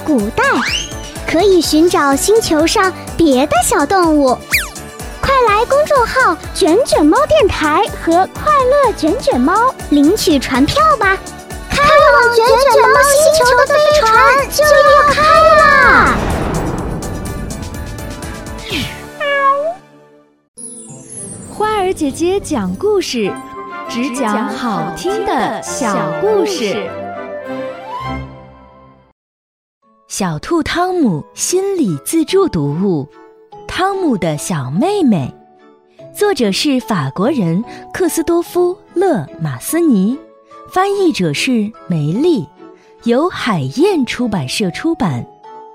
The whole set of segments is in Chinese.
古代，可以寻找星球上别的小动物。快来公众号“卷卷猫电台”和“快乐卷卷猫”领取船票吧！开往卷卷猫星球的飞船就要开啦！ 花儿姐姐讲故事，只讲好听的小故事。 小兔汤姆心理自助读物《汤姆的小妹妹》，作者是法国人克斯多夫·勒马斯尼，翻译者是梅丽，由海燕出版社出版。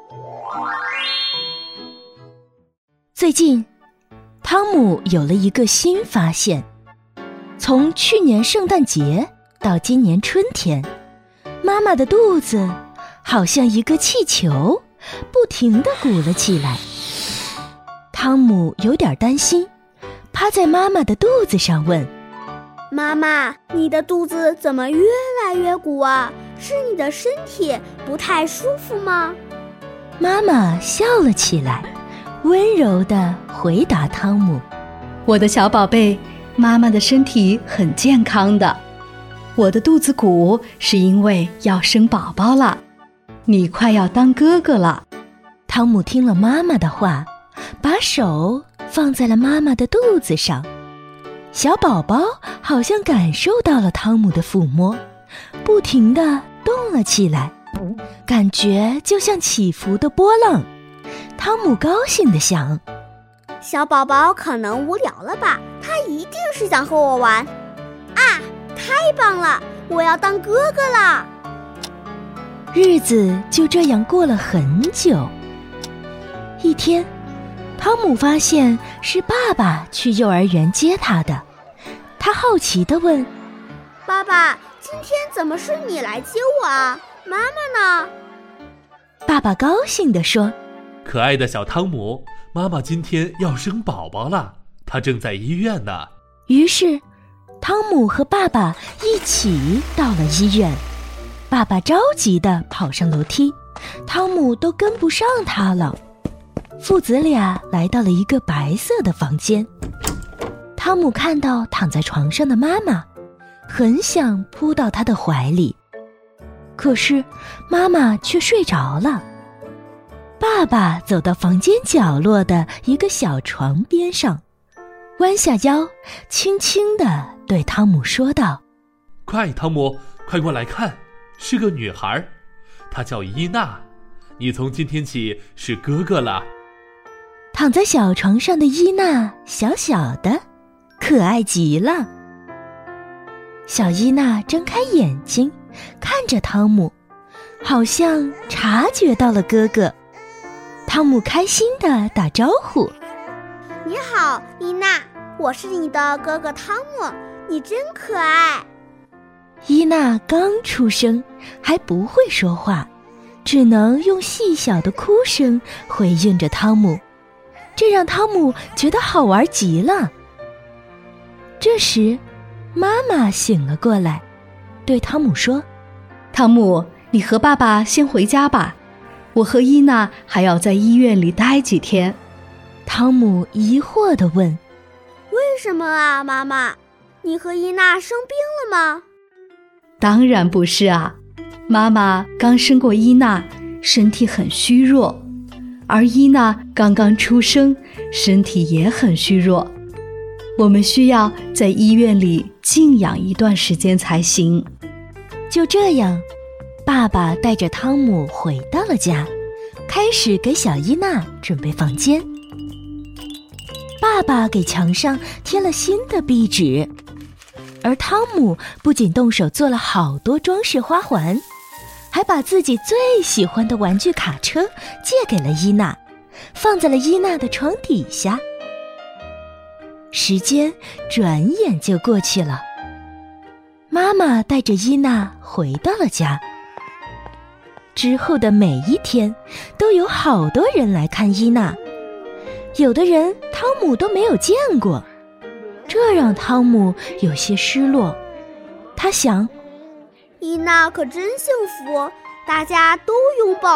最近汤姆有了一个新发现，从去年圣诞节到今年春天，妈妈的肚子好像一个气球，不停地鼓了起来。汤姆有点担心，趴在妈妈的肚子上问： 妈妈，你的肚子怎么越来越鼓啊？是你的身体不太舒服吗？ 妈妈笑了起来，温柔地回答汤姆： 我的小宝贝，妈妈的身体很健康的。我的肚子鼓是因为要生宝宝了，你快要当哥哥了。 汤姆听了妈妈的话，把手放在了妈妈的肚子上。小宝宝好像感受到了汤姆的抚摸，不停地动了起来，感觉就像起伏的波浪。汤姆高兴地想， 小宝宝可能无聊了吧，他一定是想和我玩啊！太棒了，我要当哥哥了。 日子就这样过了很久。一天，汤姆发现是爸爸去幼儿园接他的，他好奇地问： 爸爸，今天怎么是你来接我啊？妈妈呢？ 爸爸高兴地说： 可爱的小汤姆，妈妈今天要生宝宝了，她正在医院呢。 于是汤姆和爸爸一起到了医院。爸爸着急地跑上楼梯，汤姆都跟不上他了。父子俩来到了一个白色的房间。汤姆看到躺在床上的妈妈，很想扑到她的怀里，可是妈妈却睡着了。爸爸走到房间角落的一个小床边上，弯下腰，轻轻地对汤姆说道： 快，汤姆，快过来看，是个女孩，她叫伊娜，你从今天起是哥哥了。 躺在小床上的伊娜小小的，可爱极了。小伊娜睁开眼睛，看着汤姆，好像察觉到了哥哥。汤姆开心地打招呼： 你好，伊娜，我是你的哥哥汤姆，你真可爱。 伊娜刚出生，还不会说话，只能用细小的哭声回应着汤姆，这让汤姆觉得好玩极了。这时，妈妈醒了过来，对汤姆说： 汤姆，你和爸爸先回家吧，我和伊娜还要在医院里待几天。 汤姆疑惑地问： 为什么啊，妈妈？你和伊娜生病了吗？ 当然不是啊，妈妈刚生过伊娜，身体很虚弱，而伊娜刚刚出生，身体也很虚弱，我们需要在医院里静养一段时间才行。 就这样，爸爸带着汤姆回到了家，开始给小伊娜准备房间。爸爸给墙上贴了新的壁纸，而汤姆不仅动手做了好多装饰花环，还把自己最喜欢的玩具卡车借给了伊娜，放在了伊娜的床底下。时间转眼就过去了，妈妈带着伊娜回到了家。之后的每一天，都有好多人来看伊娜，有的人汤姆都没有见过，这让汤姆有些失落。他想， 伊娜可真幸福，大家都拥抱